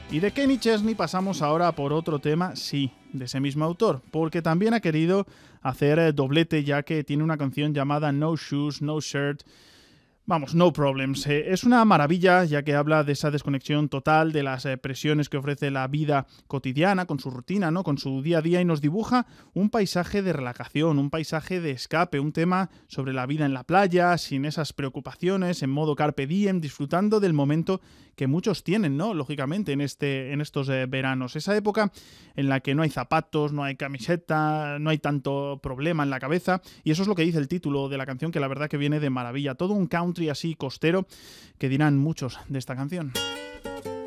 Y de Kenny Chesney pasamos ahora por otro tema, sí, de ese mismo autor, porque también ha querido hacer doblete, ya que tiene una canción llamada No Shoes, No Shirt. Vamos, no problems. Es una maravilla, ya que habla de esa desconexión total de las presiones que ofrece la vida cotidiana, con su rutina, ¿no? Con su día a día, y nos dibuja un paisaje de relajación, un paisaje de escape, un tema sobre la vida en la playa, sin esas preocupaciones, en modo carpe diem, disfrutando del momento que muchos tienen, ¿no? Lógicamente, en estos veranos. Esa época en la que no hay zapatos, no hay camiseta, no hay tanto problema en la cabeza, y eso es lo que dice el título de la canción, que la verdad que viene de maravilla. Todo un country así costero, que dirán muchos de esta canción.